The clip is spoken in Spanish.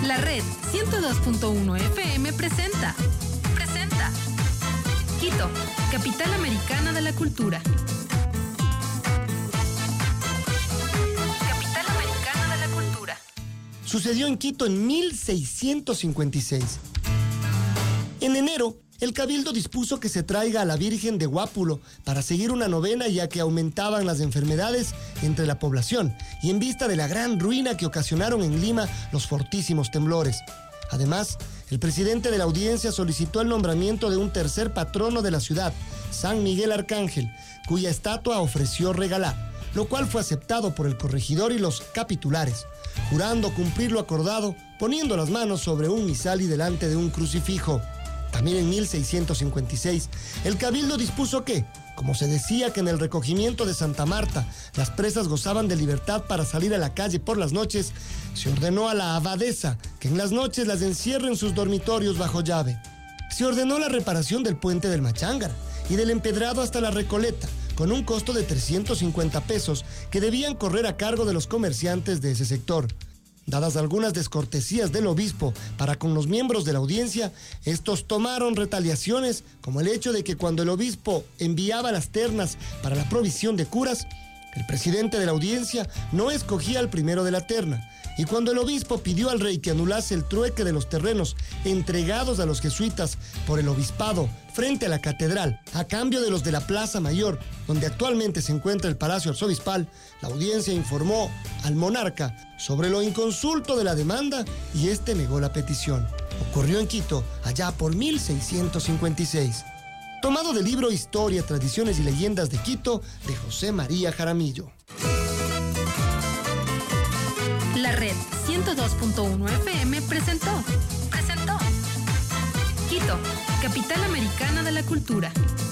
La red 102.1 FM presenta Quito, capital americana de la cultura. Capital americana de la cultura. Sucedió en Quito en 1656. En enero, el Cabildo dispuso que se traiga a la Virgen de Guápulo para seguir una novena, ya que aumentaban las enfermedades entre la población y en vista de la gran ruina que ocasionaron en Lima los fortísimos temblores. Además, el presidente de la audiencia solicitó el nombramiento de un tercer patrono de la ciudad, San Miguel Arcángel, cuya estatua ofreció regalar, lo cual fue aceptado por el corregidor y los capitulares, jurando cumplir lo acordado, poniendo las manos sobre un misal y delante de un crucifijo. También en 1656, el Cabildo dispuso que, como se decía que en el recogimiento de Santa Marta las presas gozaban de libertad para salir a la calle por las noches, se ordenó a la abadesa que en las noches las encierre en sus dormitorios bajo llave. Se ordenó la reparación del puente del Machángara y del empedrado hasta la Recoleta, con un costo de 350 pesos que debían correr a cargo de los comerciantes de ese sector. Dadas algunas descortesías del obispo para con los miembros de la audiencia, estos tomaron retaliaciones, como el hecho de que cuando el obispo enviaba las ternas para la provisión de curas, el presidente de la audiencia no escogía al primero de la terna, y cuando el obispo pidió al rey que anulase el trueque de los terrenos entregados a los jesuitas por el obispado frente a la catedral, a cambio de los de la Plaza Mayor, donde actualmente se encuentra el Palacio Arzobispal, la audiencia informó al monarca sobre lo inconsulto de la demanda y este negó la petición. Ocurrió en Quito, allá por 1656. Tomado del libro Historia, Tradiciones y Leyendas de Quito, de José María Jaramillo. La red 102.1 FM presentó Quito, capital americana de la cultura.